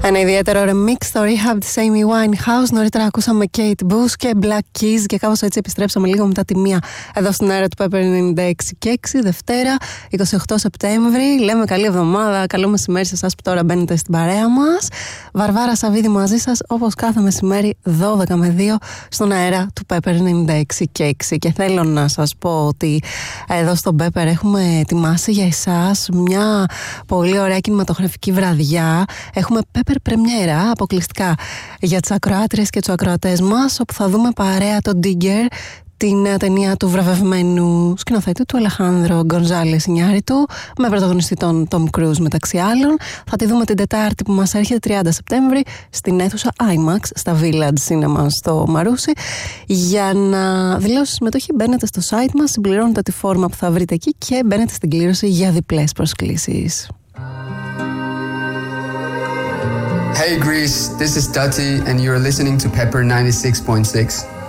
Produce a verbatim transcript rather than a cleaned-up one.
Ένα ιδιαίτερο remix στο Rehab της Amy Winehouse. Νωρίτερα ακούσαμε Kate Bush και Black Keys και κάπως έτσι επιστρέψαμε λίγο μετά τη μία εδώ στην αέρα του Pepper ενενήντα έξι και έξι, Δευτέρα εικοστή ογδόη Σεπτέμβρη. Λέμε καλή εβδομάδα, καλό μεσημέρι σε εσάς που τώρα μπαίνετε στην παρέα μας. Βαρβάρα Σαββίδη μαζί σας όπως κάθε μεσημέρι δώδεκα με δύο στον αέρα του Pepper ενενήντα έξι και έξι. Και θέλω να σας πω ότι εδώ στο Pepper έχουμε ετοιμάσει για εσάς μια πολύ ωραία κινηματογραφική βραδιά. Έχουμε Pepper πρεμιέρα αποκλειστικά για τις ακροάτριες και τους ακροατές μας, όπου θα δούμε παρέα τον Digger, τη νέα ταινία του βραβευμένου σκηνοθέτη του Αλεχάνδρο Γκονζάλες Ινιάριτου, με πρωταγωνιστή τον Tom Cruise μεταξύ άλλων. Θα τη δούμε την Τετάρτη που μας έρχεται, τριάντα Σεπτέμβρη, στην αίθουσα IMAX στα Village Cinema στο Μαρούσι. Για να δηλώσει συμμετοχή μπαίνετε στο site μας, συμπληρώνετε τη φόρμα που θα βρείτε εκεί και μπαίνετε στην κλήρωση για διπλές προσκλήσεις. Hey Greece, this is Dati and you're listening to Pepper ninety-six point six.